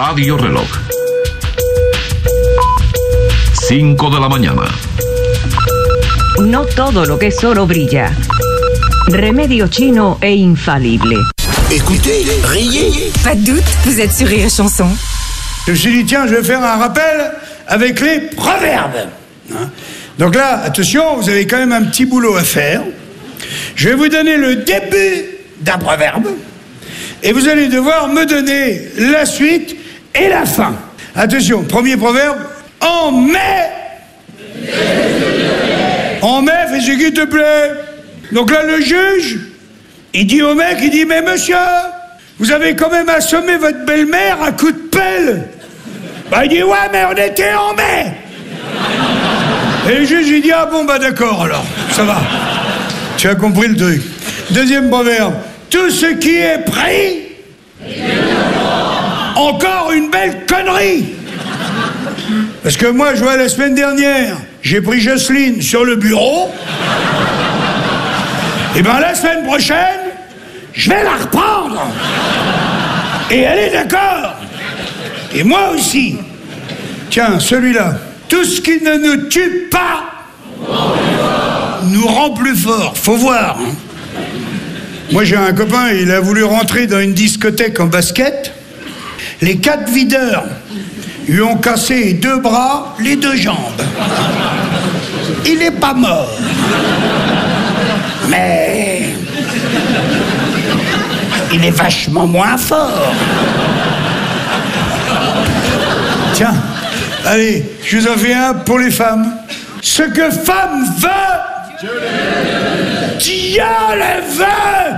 Radio Reloj. 5 de la mañana. No todo lo que es oro brilla. Remedio chino e infalible. Écoutez, riez. Pas de doute, vous êtes sur Rire Chanson. Je me suis dit, tiens, je vais faire un rappel avec les proverbes. Donc là, attention, vous avez quand même un petit boulot à faire. Je vais vous donner le début d'un proverbe et vous allez devoir me donner la suite et la fin. Attention, premier proverbe, en mai. En mai, fais ce qui te plaît. Donc là, le juge, il dit au mec, il dit, mais monsieur, vous avez quand même assommé votre belle-mère à coups de pelle. Bah, il dit, ouais, mais on était en mai. Et le juge, il dit, ah bon, bah d'accord, alors, ça va. Tu as compris le truc. Deuxième proverbe, tout ce qui est pris, encore une belle connerie. Parce que moi, je vois la semaine dernière, j'ai pris Jocelyne sur le bureau. Et ben la semaine prochaine, je vais la reprendre. Et elle est d'accord. Et moi aussi. Tiens, celui-là. Tout ce qui ne nous tue pas nous rend plus fort. Faut voir. Hein. Moi, j'ai un copain, il a voulu rentrer dans une discothèque en basket. Les 4 videurs lui ont cassé les 2 bras, les 2 jambes. Il n'est pas mort. Mais il est vachement moins fort. Tiens, allez, je vous en fais un pour les femmes. Ce que femme veut, Dieu le veut.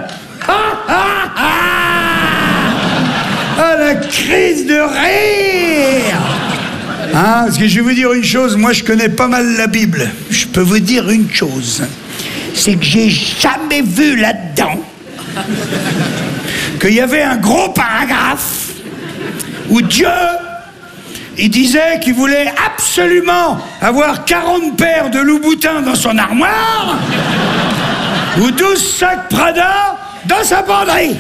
Ah, la crise de rire. Hein, parce que je vais vous dire une chose, moi je connais pas mal la Bible. Je peux vous dire une chose, c'est que j'ai jamais vu là-dedans qu'il y avait un gros paragraphe où Dieu, il disait qu'il voulait absolument avoir 40 paires de Louboutin dans son armoire ou 12 sacs Prada dans sa penderie.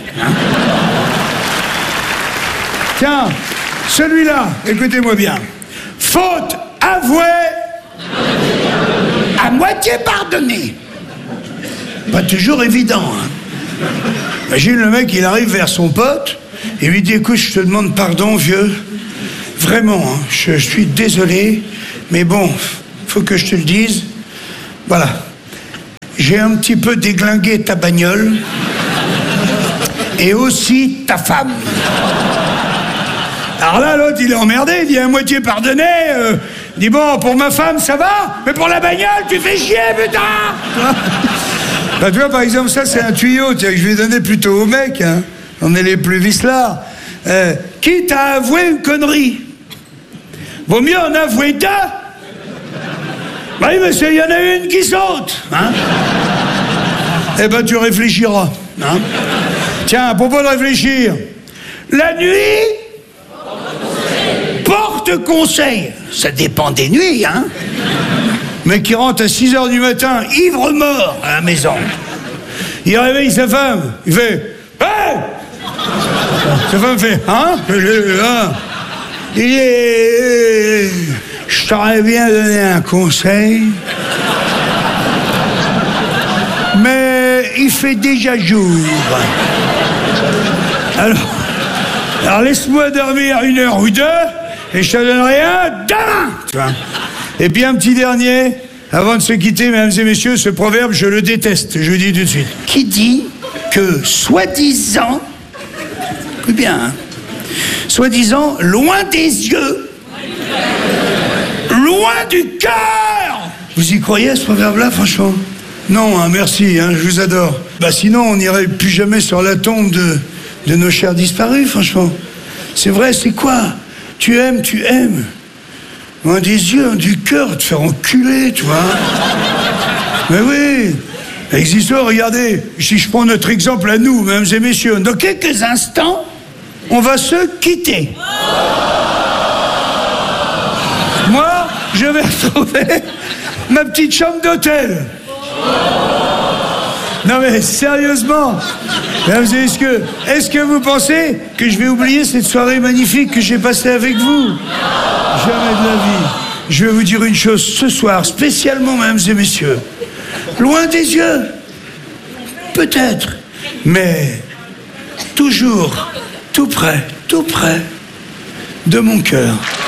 Tiens, celui-là, écoutez-moi bien. Faute avouée, à moitié pardonnée. Pas toujours évident, hein. Imagine le mec, il arrive vers son pote et lui dit, écoute, je te demande pardon, vieux. Vraiment, hein, je suis désolé, mais bon, faut que je te le dise. Voilà. J'ai un petit peu déglingué ta bagnole et aussi ta femme. Alors là, l'autre, il est emmerdé, il dit à moitié pardonné. Il dit, bon, pour ma femme, ça va, mais pour la bagnole, tu fais chier, putain. Bah, tu vois, par exemple, ça, c'est un tuyau que je vais donner plutôt au mec. Hein. On est les plus vicelards. Quitte à avouer une connerie, vaut mieux en avouer 2. Bah oui, monsieur, il y en a une qui saute. Hein. Eh ben, tu réfléchiras. Hein. Tiens, à propos de réfléchir, la nuit porte conseil. Ça dépend des nuits, hein. Mais qui rentre à 6h du matin, ivre-mort, à la maison. Il réveille sa femme. Il fait « Hey !» Sa femme fait « Hein ?» Il est... Je t'aurais bien donné un conseil. Mais il fait déjà jour. Alors laisse-moi dormir 1 heure ou 2 et je te donnerai un demain. Tu vois. Et puis un petit dernier, avant de se quitter, mesdames et messieurs, ce proverbe, je le déteste, je le dis tout de suite. Qui dit que, soi-disant, écoute bien, hein, soi-disant, loin des yeux, loin du cœur. Vous y croyez à ce proverbe-là, franchement? Non, hein, merci, hein, je vous adore. Bah sinon, on n'irait plus jamais sur la tombe de nos chers disparus, franchement. C'est vrai, c'est quoi? Tu aimes, tu aimes. Loin des yeux, du cœur, te faire enculer, tu vois. Mais oui, avec l'histoire, regardez, si je prends notre exemple à nous, mesdames et messieurs, dans quelques instants, on va se quitter. Moi, je vais retrouver ma petite chambre d'hôtel. Non mais sérieusement, mesdames et messieurs, est-ce que vous pensez que je vais oublier cette soirée magnifique que j'ai passée avec vous? Jamais de la vie. Je vais vous dire une chose ce soir, spécialement, mesdames et messieurs. Loin des yeux, peut-être, mais toujours tout près de mon cœur.